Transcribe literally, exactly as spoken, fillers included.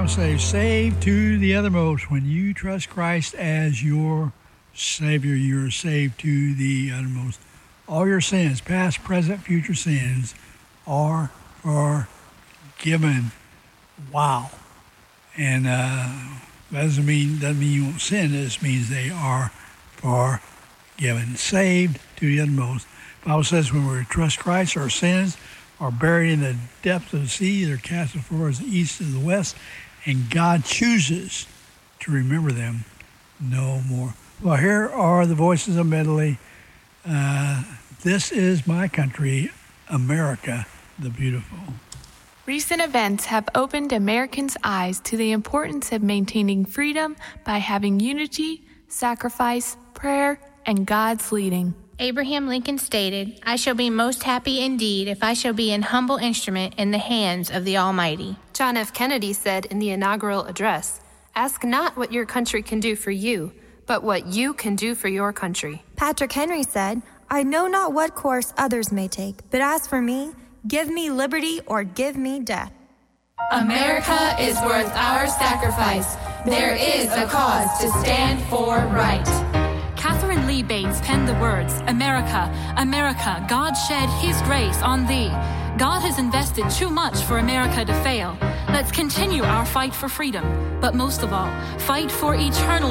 to say, saved to the uttermost. When you trust Christ as your Savior, you're saved to the uttermost. All your sins, past, present, future sins, are forgiven. Wow. And uh, that doesn't mean, doesn't mean you won't sin. It just means they are forgiven. Saved to the uttermost. The Bible says when we trust Christ, our sins are buried in the depths of the sea. They're cast as far as the east and the west. And God chooses to remember them no more. Well, here are the voices of medley. Uh, this is my country, America the Beautiful. Recent events have opened Americans' eyes to the importance of maintaining freedom by having unity, sacrifice, prayer, and God's leading. Abraham Lincoln stated, "I shall be most happy indeed if I shall be an humble instrument in the hands of the Almighty." John F. Kennedy said in the inaugural address, "Ask not what your country can do for you, but what you can do for your country." Patrick Henry said, "I know not what course others may take, but as for me, give me liberty or give me death." America is worth our sacrifice. There is a cause to stand for right. Catherine Lee Bates penned the words, "America, America, God shed His grace on thee. God has invested too much for America to fail. Let's continue our fight for freedom, but most of all, fight for eternal